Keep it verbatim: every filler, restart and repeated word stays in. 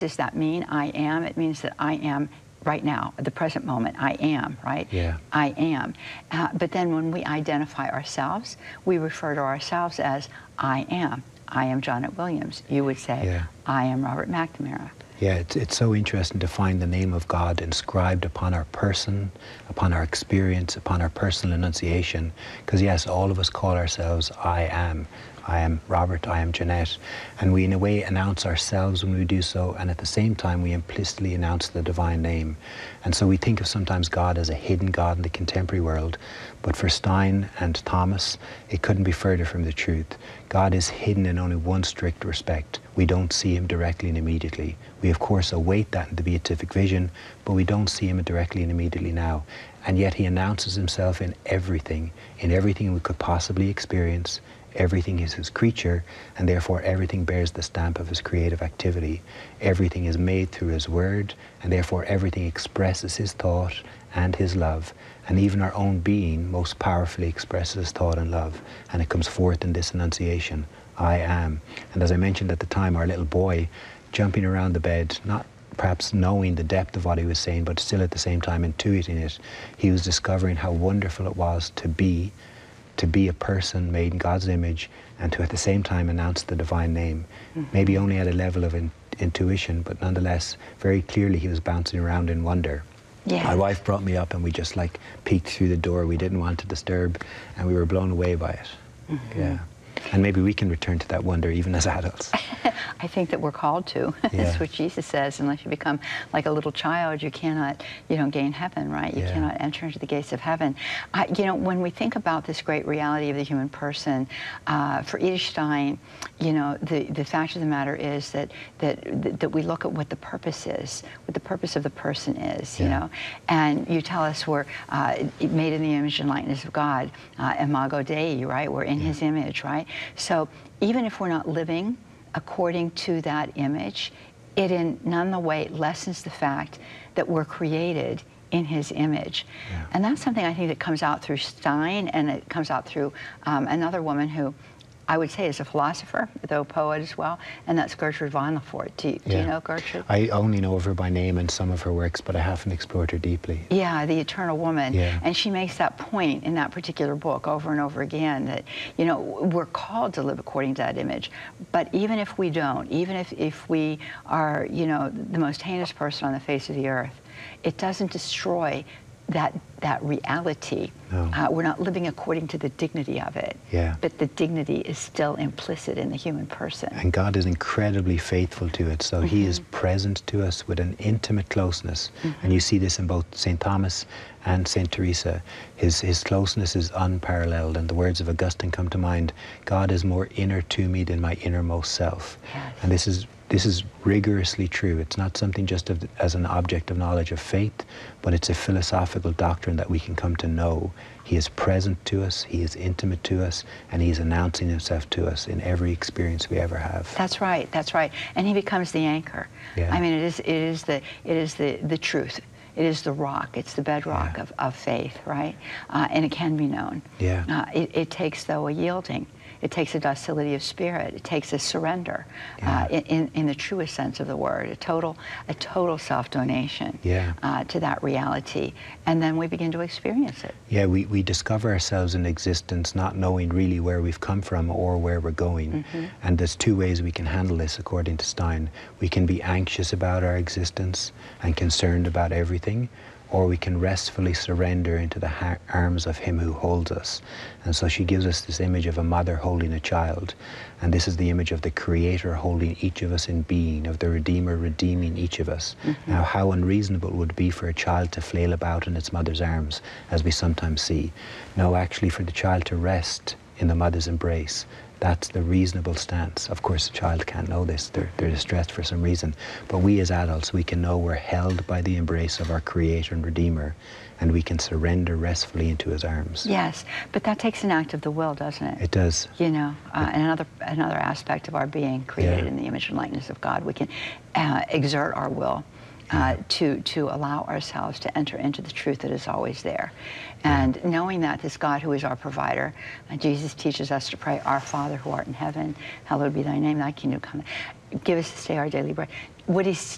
does that mean, I am? It means that I am right now, at the present moment. I am, right? Yeah. I am. Uh, but then when we identify ourselves, we refer to ourselves as I am. I am Janet Williams. You would say, Yeah. I am Robert McNamara. Yeah, it's, it's so interesting to find the name of God inscribed upon our person, upon our experience, upon our personal enunciation. Because yes, all of us call ourselves I am. I am Robert, I am Jeanette. And we in a way announce ourselves when we do so, and at the same time we implicitly announce the divine name. And so we think of sometimes God as a hidden God in the contemporary world, but for Stein and Thomas, it couldn't be further from the truth. God is hidden in only one strict respect. We don't see him directly and immediately. We of course await that in the beatific vision, but we don't see him directly and immediately now. And yet he announces himself in everything, in everything we could possibly experience. Everything is his creature, and therefore everything bears the stamp of his creative activity. Everything is made through his word, and therefore everything expresses his thought and his love. And even our own being most powerfully expresses his thought and love, and it comes forth in this enunciation, I am. And as I mentioned at the time, our little boy jumping around the bed, not perhaps knowing the depth of what he was saying, but still at the same time intuiting it, he was discovering how wonderful it was to be to be a person made in God's image, and to at the same time announce the divine name. Mm-hmm. Maybe only at a level of in, intuition, but nonetheless, very clearly he was bouncing around in wonder. Yes. My wife brought me up and we just like peeked through the door. We didn't want to disturb, and we were blown away by it. Mm-hmm. Yeah. And maybe we can return to that wonder even as adults. I think that we're called to. Yeah. That's what Jesus says. Unless you become like a little child, you cannot, you know, gain heaven, right? You Yeah. cannot enter into the gates of heaven. I, you know, when we think about this great reality of the human person, uh, for Edith Stein, you know, the, the fact of the matter is that, that, that we look at what the purpose is, what the purpose of the person is, you Yeah. know. And you tell us we're uh, made in the image and likeness of God, uh, imago Dei, right? We're in Yeah. his image, right? So even if we're not living according to that image, it in none the way lessens the fact that we're created in his image. Yeah. And that's something I think that comes out through Stein, and it comes out through um, another woman who I would say is a philosopher, though poet as well, and that's Gertrude von Lefort. Do, you, do Yeah. you know Gertrude? I only know of her by name and some of her works, but I haven't explored her deeply. Yeah, the eternal woman. Yeah. And she makes that point in that particular book over and over again that, you know, we're called to live according to that image. But even if we don't, even if, if we are, you know, the most heinous person on the face of the earth, it doesn't destroy that that reality. No. Uh, we're not living according to the dignity of it. Yeah. But the dignity is still implicit in the human person. And God is incredibly faithful to it. So mm-hmm. he is present to us with an intimate closeness. Mm-hmm. And you see this in both Saint Thomas and Saint Teresa. His, his closeness is unparalleled. And the words of Augustine come to mind, God is more inner to me than my innermost self. Yes. And this is This is rigorously true. It's not something just of, as an object of knowledge of faith, but it's a philosophical doctrine that we can come to know. He is present to us, he is intimate to us, and he is announcing himself to us in every experience we ever have. That's right, that's right. And he becomes the anchor. Yeah. I mean, it is, it is, the, it is the, the truth. It is the rock. It's the bedrock Yeah. of, of faith, right? Uh, and it can be known. Yeah. Uh, it, it takes, though, a yielding. It takes a docility of spirit. It takes a surrender, Yeah. uh, in, in the truest sense of the word, a total, a total self-donation Yeah. uh, to that reality. And then we begin to experience it. Yeah, we, we discover ourselves in existence not knowing really where we've come from or where we're going. Mm-hmm. And there's two ways we can handle this, according to Stein. We can be anxious about our existence and concerned about everything, or we can restfully surrender into the ha arms of him who holds us. And so she gives us this image of a mother holding a child. And this is the image of the Creator holding each of us in being, of the Redeemer redeeming each of us. Mm-hmm. Now, how unreasonable it would be for a child to flail about in its mother's arms, as we sometimes see. No, actually, for the child to rest in the mother's embrace. That's the reasonable stance. Of course, the child can't know this. They're, they're distressed for some reason. But we as adults, we can know we're held by the embrace of our Creator and Redeemer, and we can surrender restfully into his arms. Yes, but that takes an act of the will, doesn't it? It does. You know, uh, and another, another aspect of our being, created Yeah. in the image and likeness of God. We can uh, exert our will uh, to, to allow ourselves to enter into the truth that is always there. And yeah. knowing that this God who is our provider, uh, Jesus teaches us to pray, Our Father who art in heaven, hallowed be thy name, thy kingdom come. Give us this day our daily bread. What he's